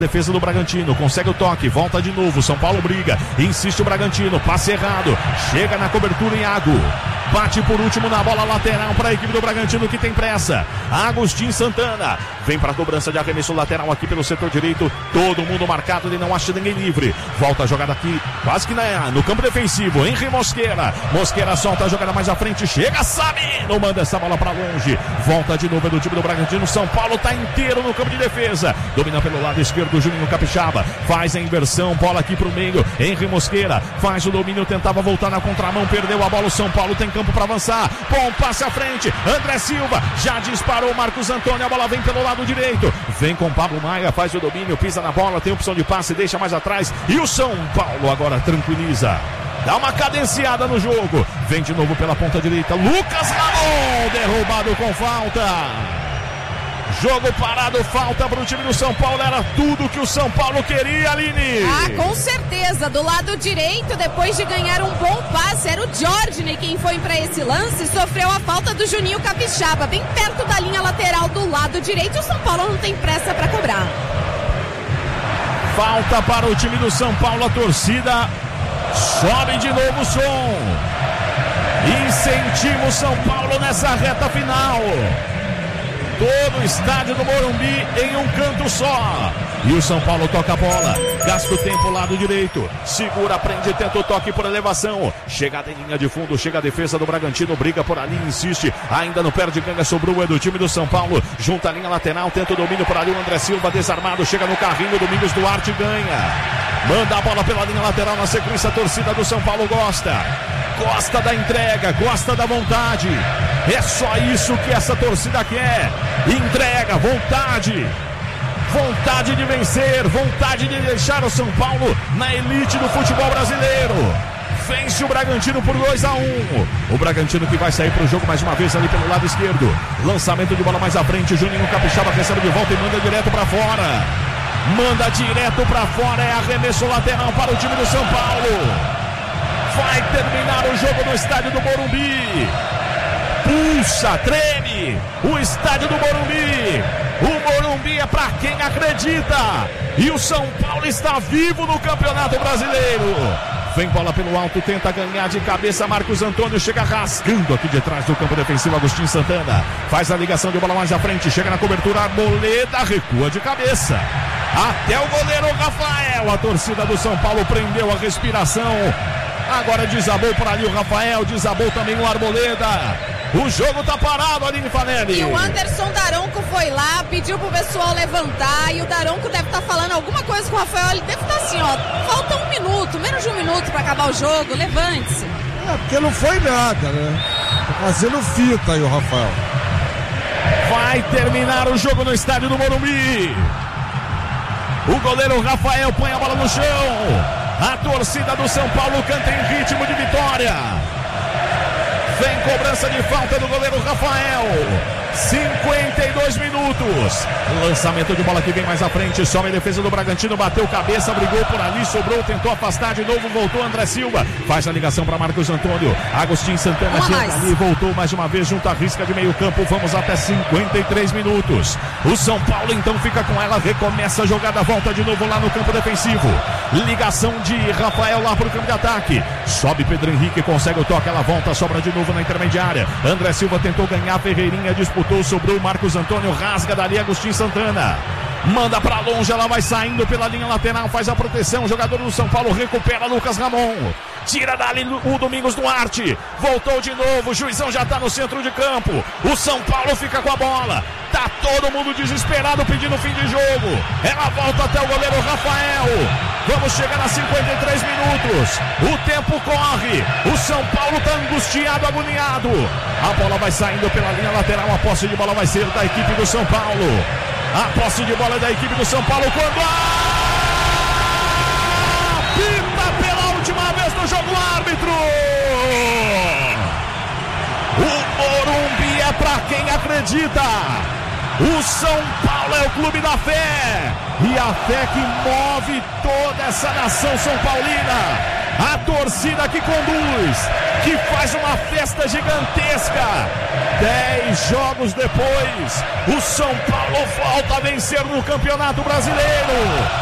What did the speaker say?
Defesa do Bragantino, consegue o toque, volta de novo, São Paulo briga, insiste o Bragantino, passe errado, chega na cobertura Iago, bate por último na bola lateral para a equipe do Bragantino que tem pressa, Agostinho Santana, vem para a cobrança de arremesso lateral aqui pelo setor direito, todo mundo marcado, ele não acha ninguém livre, volta a jogada aqui, quase que no campo defensivo, Henry Mosqueira solta a jogada mais à frente, chega Sabino, manda essa bola para longe, volta de novo do time do Bragantino, São Paulo está inteiro no campo de defesa, domina pelo lado esquerdo, do Juninho Capixaba, faz a inversão, bola aqui pro meio, Henry Mosqueira, faz o domínio, tentava voltar na contramão, perdeu a bola, o São Paulo tem campo para avançar, bom passe à frente, André Silva, já disparou Marcos Antônio, a bola vem pelo lado direito, vem com Pablo Maia, faz o domínio, pisa na bola, tem opção de passe, deixa mais atrás, e o São Paulo agora tranquiliza. Dá uma cadenciada no jogo, vem de novo pela ponta direita, Lucas Ramon, derrubado com falta. Jogo parado, falta para o time do São Paulo, era tudo que o São Paulo queria, Aline. Com certeza, do lado direito, depois de ganhar um bom passe, era o Jorginho quem foi para esse lance, sofreu a falta do Juninho Capixaba, bem perto da linha lateral do lado direito, o São Paulo não tem pressa para cobrar. Falta para o time do São Paulo, a torcida sobe de novo o som, incentiva o São Paulo nessa reta final. Todo o estádio do Morumbi em um canto só. E o São Paulo toca a bola. Gasta o tempo lado direito. Segura, prende, tenta o toque por elevação. Chegada em linha de fundo. Chega a defesa do Bragantino. Briga por ali, insiste. Ainda no perde ganga, sobrou é do time do São Paulo. Junta a linha lateral. Tenta o domínio por ali. O André Silva desarmado. Chega no carrinho. Domingos Duarte ganha. Manda a bola pela linha lateral. Na sequência, a torcida do São Paulo gosta. Gosta da entrega. Gosta da vontade. É só isso que essa torcida quer. Entrega, vontade. Vontade de vencer, vontade de deixar o São Paulo na elite do futebol brasileiro. Vence o Bragantino por 2-1. O Bragantino que vai sair para o jogo mais uma vez ali pelo lado esquerdo. Lançamento de bola mais à frente. Juninho Capixaba recebe de volta e manda direto para fora. Manda direto para fora. É arremesso lateral para o time do São Paulo. Vai terminar o jogo no estádio do Morumbi. Pulsa, treme o estádio do Morumbi. O Morumbi é para quem acredita. E o São Paulo está vivo no Campeonato Brasileiro. Vem bola pelo alto, tenta ganhar de cabeça. Marcos Antônio chega rasgando aqui de trás do campo defensivo. Agostinho Santana faz a ligação de bola mais à frente. Chega na cobertura, Arboleda recua de cabeça. Até o goleiro Rafael. A torcida do São Paulo prendeu a respiração. Agora desabou por ali o Rafael, desabou também o Arboleda. O jogo tá parado, Aline Fanelli. E o Anderson Daronco foi lá, pediu pro pessoal levantar. E o Daronco deve estar falando alguma coisa com o Rafael. Ele deve estar assim, ó, falta um minuto, menos de um minuto pra acabar o jogo, levante-se. Porque não foi nada, né? Tá fazendo fita aí o Rafael. Vai terminar o jogo no estádio do Morumbi. O goleiro Rafael põe a bola no chão. A torcida do São Paulo canta em ritmo de vitória. Vem cobrança de falta do goleiro Rafael. 52 minutos. Lançamento de bola que vem mais à frente. Sobe a defesa do Bragantino. Bateu cabeça, brigou por ali, sobrou, tentou afastar de novo. Voltou André Silva. Faz a ligação para Marcos Antônio. Agostinho Santana chega ali. Voltou mais uma vez junto à risca de meio campo. Vamos até 53 minutos. O São Paulo então fica com ela. Recomeça a jogada. Volta de novo lá no campo defensivo. Ligação de Rafael lá para o campo de ataque. Sobe Pedro Henrique. Consegue o toque. Ela volta. Sobra de novo na intermediária. André Silva tentou ganhar. Ferreirinha disputou. Sobrou Marcos Antônio. Rasga dali Agostinho Santana. Manda pra longe, ela vai saindo pela linha lateral, faz a proteção, o jogador do São Paulo recupera Lucas Ramon, tira dali o Domingos Duarte, voltou de novo, o juizão já tá no centro de campo, o São Paulo fica com a bola, tá todo mundo desesperado pedindo fim de jogo, ela volta até o goleiro Rafael, vamos chegar a 53 minutos, o tempo corre, o São Paulo tá angustiado, agoniado, a bola vai saindo pela linha lateral, a posse de bola vai ser da equipe do São Paulo. A posse de bola é da equipe do São Paulo quando apita pela última vez no jogo o árbitro. O Morumbi é pra quem acredita. O São Paulo é o clube da fé. E a fé que move toda essa nação são paulina. A torcida que conduz, que faz uma festa gigantesca. 10 jogos depois, o São Paulo volta a vencer no Campeonato Brasileiro.